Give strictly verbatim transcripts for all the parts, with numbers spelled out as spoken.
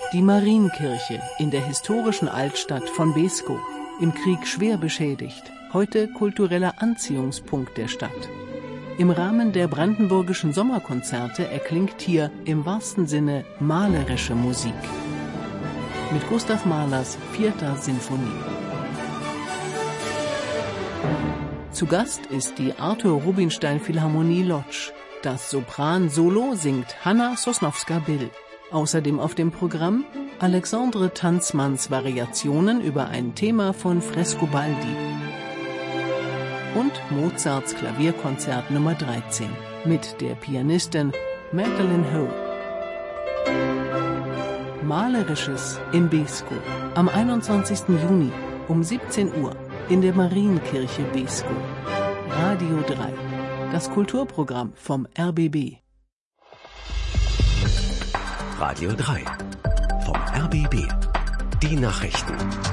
Die Marienkirche in der historischen Altstadt von Beeskow, im Krieg schwer beschädigt, heute kultureller Anziehungspunkt der Stadt. Im Rahmen der brandenburgischen Sommerkonzerte erklingt hier im wahrsten Sinne malerische Musik. Mit Gustav Mahlers vierter Sinfonie. Zu Gast ist die Arthur Rubinstein Philharmonie Łódź. Das Sopran-Solo singt Hanna Sosnowska-Bill. Außerdem auf dem Programm Alexandre Tanzmanns Variationen über ein Thema von Frescobaldi und Mozarts Klavierkonzert Nummer dreizehn mit der Pianistin Magdalene Ho. Malerisches in Beeskow am einundzwanzigsten Juni um siebzehn Uhr in der Marienkirche Beeskow. Radio drei, das Kulturprogramm vom R B B. Radio drei vom R B B. Die Nachrichten.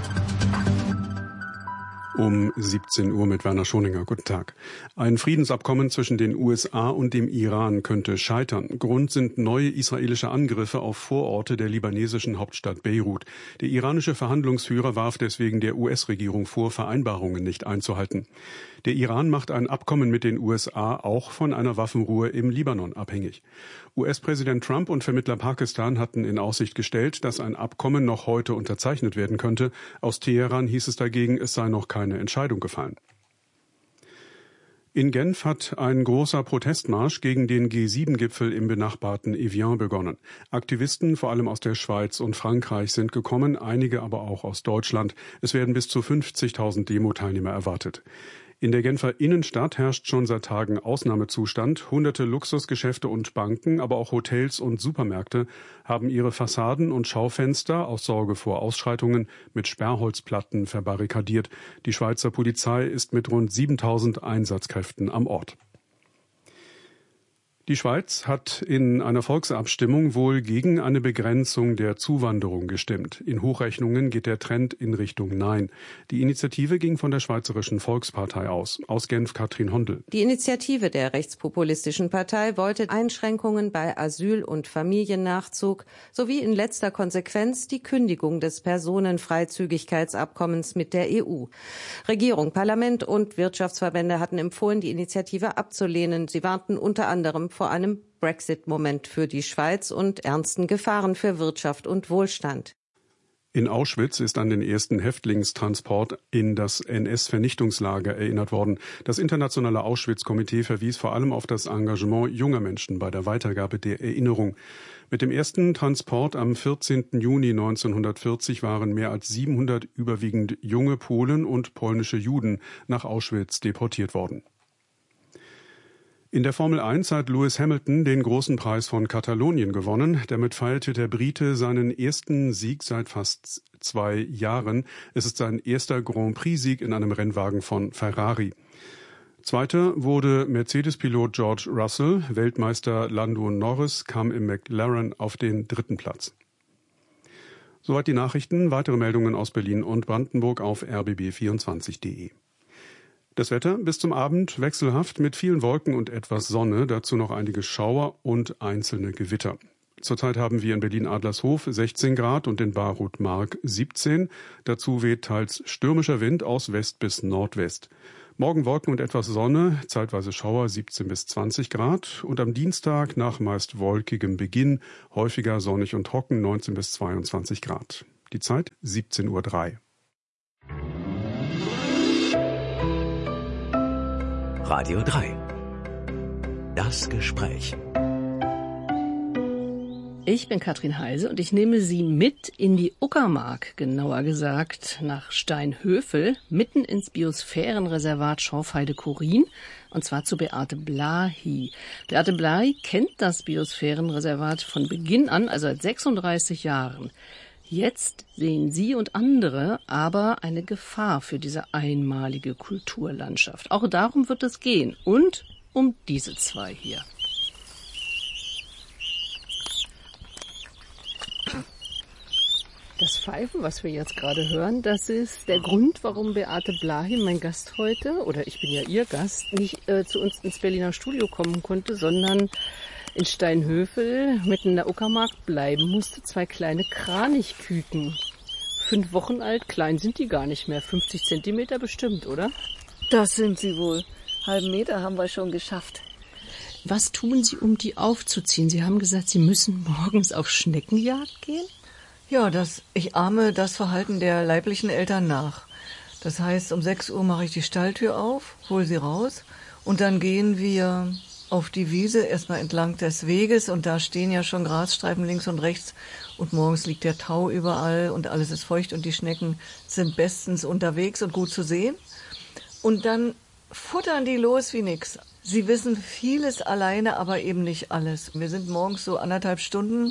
Um siebzehn Uhr mit Werner Schoninger. Guten Tag. Ein Friedensabkommen zwischen den U S A und dem Iran könnte scheitern. Grund sind neue israelische Angriffe auf Vororte der libanesischen Hauptstadt Beirut. Der iranische Verhandlungsführer warf deswegen der U S-Regierung vor, Vereinbarungen nicht einzuhalten. Der Iran macht ein Abkommen mit den U S A auch von einer Waffenruhe im Libanon abhängig. U S-Präsident Trump und Vermittler Pakistan hatten in Aussicht gestellt, dass ein Abkommen noch heute unterzeichnet werden könnte. Aus Teheran hieß es dagegen, es sei noch keine Entscheidung gefallen. In Genf hat ein großer Protestmarsch gegen den G sieben Gipfel im benachbarten Evian begonnen. Aktivisten, vor allem aus der Schweiz und Frankreich, sind gekommen, einige aber auch aus Deutschland. Es werden bis zu fünfzigtausend Demo-Teilnehmer erwartet. In der Genfer Innenstadt herrscht schon seit Tagen Ausnahmezustand. Hunderte Luxusgeschäfte und Banken, aber auch Hotels und Supermärkte haben ihre Fassaden und Schaufenster aus Sorge vor Ausschreitungen mit Sperrholzplatten verbarrikadiert. Die Schweizer Polizei ist mit rund siebentausend Einsatzkräften am Ort. Die Schweiz hat in einer Volksabstimmung wohl gegen eine Begrenzung der Zuwanderung gestimmt. In Hochrechnungen geht der Trend in Richtung Nein. Die Initiative ging von der Schweizerischen Volkspartei aus. Aus Genf Katrin Hondel. Die Initiative der rechtspopulistischen Partei wollte Einschränkungen bei Asyl- und Familiennachzug sowie in letzter Konsequenz die Kündigung des Personenfreizügigkeitsabkommens mit der E U. Regierung, Parlament und Wirtschaftsverbände hatten empfohlen, die Initiative abzulehnen. Sie warnten unter anderem vor einem Brexit-Moment für die Schweiz und ernsten Gefahren für Wirtschaft und Wohlstand. In Auschwitz ist an den ersten Häftlingstransport in das N S-Vernichtungslager erinnert worden. Das internationale Auschwitz-Komitee verwies vor allem auf das Engagement junger Menschen bei der Weitergabe der Erinnerung. Mit dem ersten Transport am vierzehnten Juni neunzehnhundertvierzig waren mehr als siebenhundert überwiegend junge Polen und polnische Juden nach Auschwitz deportiert worden. In der Formel eins hat Lewis Hamilton den großen Preis von Katalonien gewonnen. Damit feierte der Brite seinen ersten Sieg seit fast zwei Jahren. Es ist sein erster Grand Prix-Sieg in einem Rennwagen von Ferrari. Zweiter wurde Mercedes-Pilot George Russell. Weltmeister Lando Norris kam im McLaren auf den dritten Platz. Soweit die Nachrichten. Weitere Meldungen aus Berlin und Brandenburg auf r b b vierundzwanzig punkt de. Das Wetter bis zum Abend wechselhaft mit vielen Wolken und etwas Sonne, dazu noch einige Schauer und einzelne Gewitter. Zurzeit haben wir in Berlin-Adlershof sechzehn Grad und in Barut-Mark siebzehn. Dazu weht teils stürmischer Wind aus West bis Nordwest. Morgen Wolken und etwas Sonne, zeitweise Schauer siebzehn bis zwanzig Grad und am Dienstag nach meist wolkigem Beginn häufiger sonnig und trocken neunzehn bis zweiundzwanzig Grad. Die Zeit siebzehn Uhr drei. Radio drei. Das Gespräch. Ich bin Katrin Heise und ich nehme Sie mit in die Uckermark, genauer gesagt nach Steinhöfel, mitten ins Biosphärenreservat Schorfheide-Chorin, und zwar zu Beate Blahy. Beate Blahy kennt das Biosphärenreservat von Beginn an, also seit sechsunddreißig Jahren. Jetzt sehen Sie und andere aber eine Gefahr für diese einmalige Kulturlandschaft. Auch darum wird es gehen und um diese zwei hier. Das Pfeifen, was wir jetzt gerade hören, das ist der Grund, warum Beate Blahy, mein Gast heute, oder ich bin ja ihr Gast, nicht äh, zu uns ins Berliner Studio kommen konnte, sondern in Steinhöfel mitten in der Uckermark bleiben musste, zwei kleine Kranichküken. Fünf Wochen alt, klein sind die gar nicht mehr, fünfzig Zentimeter bestimmt, oder? Das sind sie wohl. Halben Meter haben wir schon geschafft. Was tun Sie, um die aufzuziehen? Sie haben gesagt, Sie müssen morgens auf Schneckenjagd gehen? Ja, das, ich ahme das Verhalten der leiblichen Eltern nach. Das heißt, um sechs Uhr mache ich die Stalltür auf, hole sie raus und dann gehen wir auf die Wiese, erstmal entlang des Weges und da stehen ja schon Grasstreifen links und rechts und morgens liegt der Tau überall und alles ist feucht und die Schnecken sind bestens unterwegs und gut zu sehen. Und dann futtern die los wie nix. Sie wissen vieles alleine, aber eben nicht alles. Wir sind morgens so anderthalb Stunden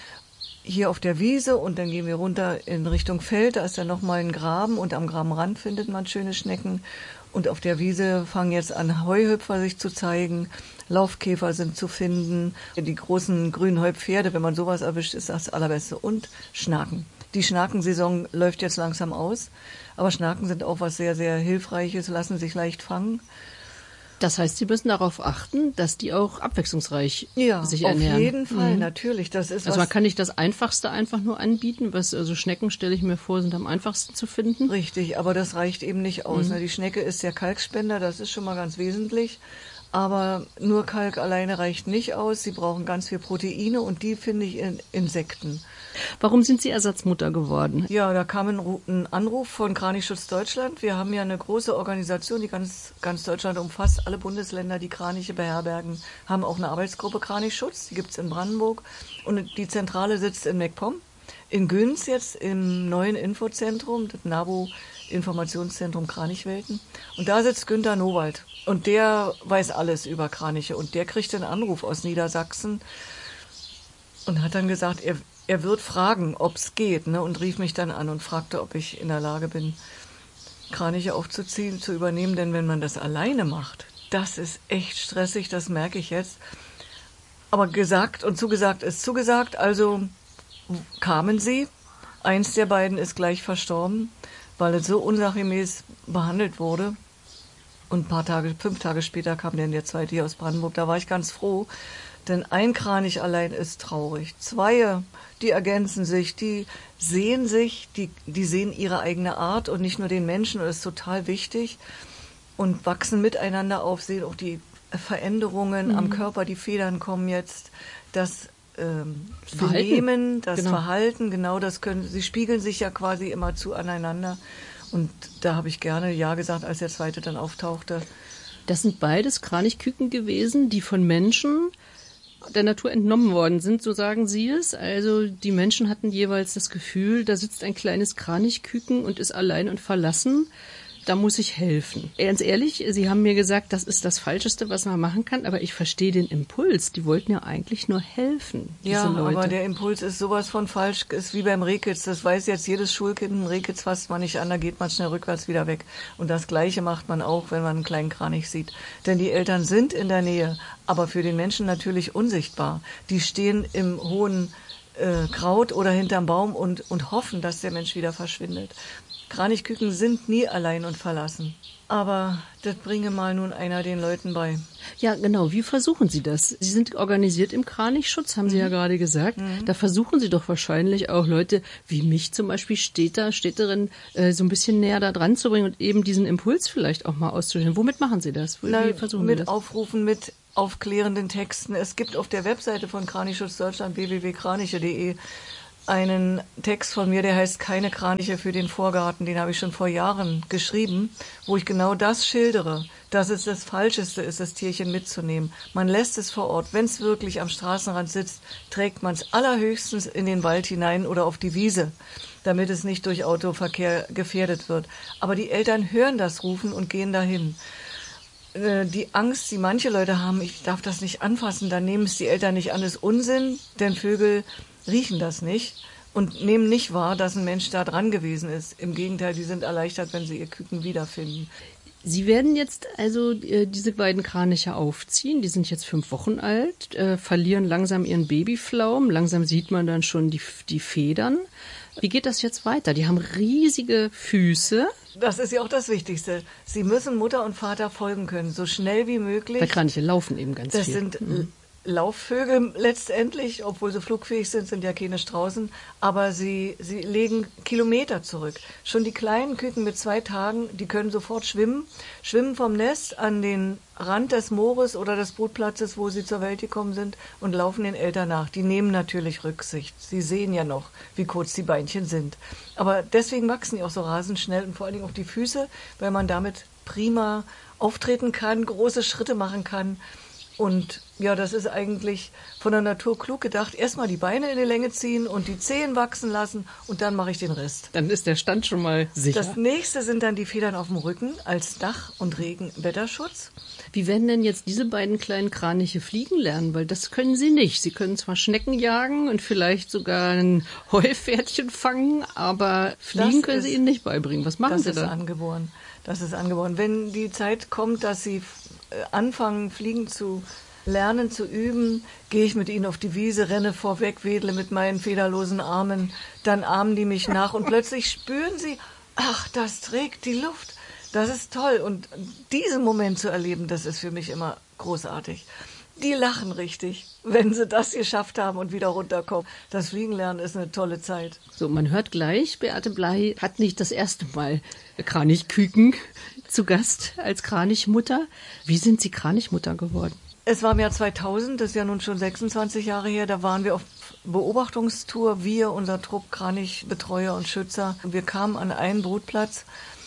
hier auf der Wiese und dann gehen wir runter in Richtung Feld. Da ist dann nochmal ein Graben und am Grabenrand findet man schöne Schnecken. Und auf der Wiese fangen jetzt an, Heuhüpfer sich zu zeigen. Laufkäfer sind zu finden. Die großen grünen Heupferde, wenn man sowas erwischt, ist das Allerbeste. Und Schnaken. Die Schnakensaison läuft jetzt langsam aus. Aber Schnaken sind auch was sehr, sehr Hilfreiches, lassen sich leicht fangen. Das heißt, Sie müssen darauf achten, dass die auch abwechslungsreich ja, sich ernähren. Ja, auf jeden Fall, mhm. natürlich. Das ist also was man kann nicht das Einfachste einfach nur anbieten, was also Schnecken, stelle ich mir vor, sind am einfachsten zu finden. Richtig, aber das reicht eben nicht aus. Mhm. Die Schnecke ist ja Kalkspender, das ist schon mal ganz wesentlich. Aber nur Kalk alleine reicht nicht aus. Sie brauchen ganz viel Proteine und die finde ich in Insekten. Warum sind Sie Ersatzmutter geworden? Ja, da kam ein, ein Anruf von Kranichschutz Deutschland. Wir haben ja eine große Organisation, die ganz, ganz Deutschland umfasst. Alle Bundesländer, die Kraniche beherbergen, haben auch eine Arbeitsgruppe Kranichschutz. Die gibt's in Brandenburg. Und die Zentrale sitzt in MacPom. In Güns jetzt im neuen Infozentrum, das NABU Informationszentrum Kranichwelten. Und da sitzt Günter Nowald. Und der weiß alles über Kraniche. Und der kriegt einen Anruf aus Niedersachsen und hat dann gesagt, er, er wird fragen, ob es geht. Ne? Und rief mich dann an und fragte, ob ich in der Lage bin, Kraniche aufzuziehen, zu übernehmen. Denn wenn man das alleine macht, das ist echt stressig, das merke ich jetzt. Aber gesagt und zugesagt ist zugesagt. Also kamen sie. Eins der beiden ist gleich verstorben, weil es so unsachgemäß behandelt wurde. Und ein paar Tage, fünf Tage später kam dann der zweite hier aus Brandenburg. Da war ich ganz froh, denn ein Kranich allein ist traurig. Zwei, die ergänzen sich, die sehen sich, die, die sehen ihre eigene Art und nicht nur den Menschen. Und das ist total wichtig. Und wachsen miteinander auf, sehen auch die Veränderungen mhm. am Körper. Die Federn kommen jetzt, das ähm, Benehmen, das genau. Verhalten, genau das können. Sie spiegeln sich ja quasi immer zu aneinander. Und da habe ich gerne Ja gesagt, als der zweite dann auftauchte. Das sind beides Kranichküken gewesen, die von Menschen der Natur entnommen worden sind, so sagen Sie es. Also die Menschen hatten jeweils das Gefühl, da sitzt ein kleines Kranichküken und ist allein und verlassen. Da muss ich helfen. Ganz ehrlich, Sie haben mir gesagt, das ist das Falscheste, was man machen kann, aber ich verstehe den Impuls. Die wollten ja eigentlich nur helfen, diese ja, Leute. Aber der Impuls ist sowas von falsch, ist wie beim Rehkitz. Das weiß jetzt jedes Schulkind, ein Rehkitz fasst man nicht an, da geht man schnell rückwärts wieder weg. Und das Gleiche macht man auch, wenn man einen kleinen Kranich sieht. Denn die Eltern sind in der Nähe, aber für den Menschen natürlich unsichtbar. Die stehen im hohen äh, Kraut oder hinterm Baum und, und hoffen, dass der Mensch wieder verschwindet. Kranichküken sind nie allein und verlassen. Aber das bringe mal nun einer den Leuten bei. Ja, genau. Wie versuchen Sie das? Sie sind organisiert im Kranichschutz, haben Sie mhm. ja gerade gesagt. Mhm. Da versuchen Sie doch wahrscheinlich auch Leute wie mich zum Beispiel, Städter, Städterin, äh, so ein bisschen näher da dran zu bringen und eben diesen Impuls vielleicht auch mal auszustellen. Womit machen Sie das? Wie Na, versuchen mit Sie das? Aufrufen, mit aufklärenden Texten. Es gibt auf der Webseite von Kranichschutz Deutschland w w w punkt kraniche punkt de einen Text von mir, der heißt Keine Kraniche für den Vorgarten. Den habe ich schon vor Jahren geschrieben, wo ich genau das schildere, dass es das Falscheste ist, das Tierchen mitzunehmen. Man lässt es vor Ort. Wenn es wirklich am Straßenrand sitzt, trägt man es allerhöchstens in den Wald hinein oder auf die Wiese, damit es nicht durch Autoverkehr gefährdet wird. Aber die Eltern hören das Rufen und gehen dahin. Die Angst, die manche Leute haben, ich darf das nicht anfassen, dann nehmen es die Eltern nicht an, ist Unsinn, denn Vögel riechen das nicht und nehmen nicht wahr, dass ein Mensch da dran gewesen ist. Im Gegenteil, die sind erleichtert, wenn sie ihr Küken wiederfinden. Sie werden jetzt also äh, diese beiden Kraniche aufziehen, die sind jetzt fünf Wochen alt, äh, verlieren langsam ihren Babyflaum, langsam sieht man dann schon die, die Federn. Wie geht das jetzt weiter? Die haben riesige Füße. Das ist ja auch das Wichtigste. Sie müssen Mutter und Vater folgen können, so schnell wie möglich. Weil Kraniche laufen eben ganz das viel. Das sind mhm. Laufvögel letztendlich, obwohl sie flugfähig sind, sind ja keine Straußen, aber sie, sie legen Kilometer zurück. Schon die kleinen Küken mit zwei Tagen, die können sofort schwimmen, schwimmen vom Nest an den Rand des Moores oder des Brutplatzes, wo sie zur Welt gekommen sind, und laufen den Eltern nach. Die nehmen natürlich Rücksicht. Sie sehen ja noch, wie kurz die Beinchen sind. Aber deswegen wachsen die auch so rasend schnell und vor allen Dingen auch die Füße, weil man damit prima auftreten kann, große Schritte machen kann. Und ja, das ist eigentlich von der Natur klug gedacht. Erstmal die Beine in die Länge ziehen und die Zehen wachsen lassen und dann mache ich den Rest. Dann ist der Stand schon mal sicher. Das nächste sind dann die Federn auf dem Rücken als Dach- und Regenwetterschutz. Wie werden denn jetzt diese beiden kleinen Kraniche fliegen lernen? Weil das können sie nicht. Sie können zwar Schnecken jagen und vielleicht sogar ein Heupferdchen fangen, aber fliegen können sie ihnen nicht beibringen. Was machen sie da? Das ist angeboren. Das ist angeboren. Wenn die Zeit kommt, dass sie anfangen, fliegen zu lernen, zu üben, gehe ich mit ihnen auf die Wiese, renne vorweg, wedle mit meinen federlosen Armen, dann ahmen die mich nach und plötzlich spüren sie, ach, das trägt die Luft. Das ist toll. Und diesen Moment zu erleben, das ist für mich immer großartig. Die lachen richtig, wenn sie das geschafft haben und wieder runterkommen. Das Fliegenlernen ist eine tolle Zeit. So, man hört gleich, Beate Blei hat nicht das erste Mal Kranichküken zu Gast als Kranichmutter. Wie sind Sie Kranichmutter geworden? Es war im Jahr zweitausend, das ist ja nun schon sechsundzwanzig Jahre her, da waren wir auf Beobachtungstour, wir, unser Trupp Kranichbetreuer und Schützer. Wir kamen an einen Brutplatz,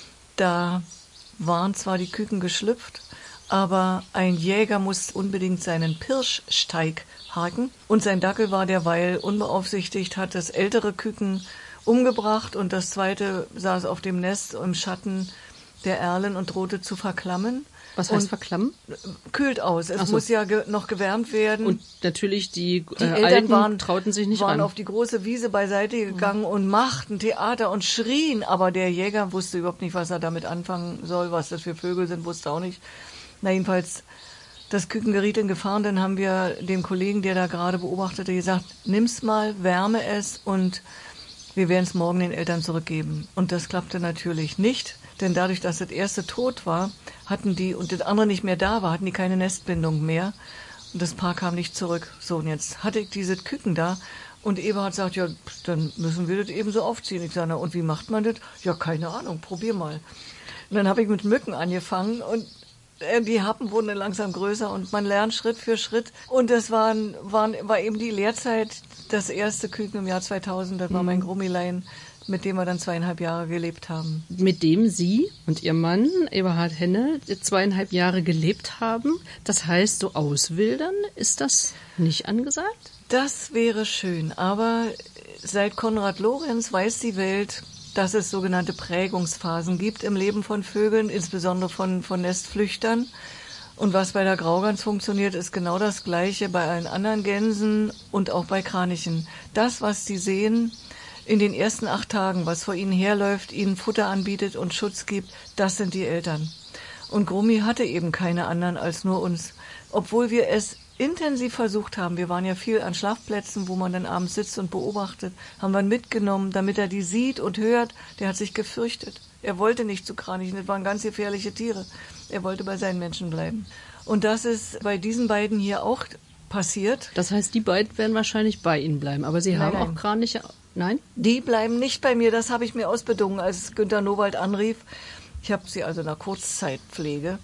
da waren zwar die Küken geschlüpft, aber ein Jäger musste unbedingt seinen Pirschsteig haken und sein Dackel war derweil unbeaufsichtigt, hat das ältere Küken umgebracht und das zweite saß auf dem Nest im Schatten der Erlen und drohte zu verklammen. Was heißt und verklammen? Kühlt aus. Es Ach so. muss ja ge- noch gewärmt werden. Und natürlich die, die äh, Eltern Alten waren, trauten sich nicht waren ran. auf die große Wiese beiseite gegangen mhm. und machten Theater und schrien. Aber der Jäger wusste überhaupt nicht, was er damit anfangen soll, was das für Vögel sind, wusste auch nicht. Na jedenfalls, das Küken geriet in Gefahr und dann haben wir dem Kollegen, der da gerade beobachtete, gesagt, nimm's mal, wärme es und wir werden es morgen den Eltern zurückgeben. Und das klappte natürlich nicht, denn dadurch, dass das erste tot war, hatten die, und das andere nicht mehr da war, hatten die keine Nestbindung mehr. Und das Paar kam nicht zurück. So, und jetzt hatte ich diese Küken da und Eberhard sagt, ja, dann müssen wir das eben so aufziehen. Ich sage, na, und wie macht man das? Ja, keine Ahnung, probier mal. Und dann habe ich mit Mücken angefangen und die Happen wurden dann langsam größer und man lernt Schritt für Schritt. Und das waren, waren, war eben die Lehrzeit, das erste Küken im Jahr zweitausend, das war mein Grummilein, mit dem wir dann zweieinhalb Jahre gelebt haben. Mit dem Sie und Ihr Mann, Eberhard Henne, zweieinhalb Jahre gelebt haben. Das heißt, so auswildern, ist das nicht angesagt? Das wäre schön, aber seit Konrad Lorenz weiß die Welt, dass es sogenannte Prägungsphasen gibt im Leben von Vögeln, insbesondere von, von Nestflüchtern. Und was bei der Graugans funktioniert, ist genau das Gleiche bei allen anderen Gänsen und auch bei Kranichen. Das, was sie sehen in den ersten acht Tagen, was vor ihnen herläuft, ihnen Futter anbietet und Schutz gibt, das sind die Eltern. Und Grummi hatte eben keine anderen als nur uns. Obwohl wir es intensiv versucht haben, wir waren ja viel an Schlafplätzen, wo man dann abends sitzt und beobachtet, haben wir ihn mitgenommen, damit er die sieht und hört. Der hat sich gefürchtet. Er wollte nicht zu Kranichen, das waren ganz gefährliche Tiere. Er wollte bei seinen Menschen bleiben. Und das ist bei diesen beiden hier auch passiert. Das heißt, die beiden werden wahrscheinlich bei Ihnen bleiben, aber Sie Nein, haben nein. auch Kraniche... Nein? Die bleiben nicht bei mir, das habe ich mir ausbedungen, als Günter Nowald anrief. Ich habe sie also in der Kurzzeitpflege.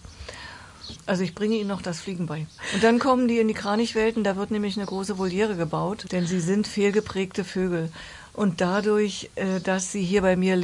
Also ich bringe ihnen noch das Fliegen bei. Und dann kommen die in die Kranichwelten, da wird nämlich eine große Voliere gebaut, denn sie sind fehlgeprägte Vögel. Und dadurch, dass sie hier bei mir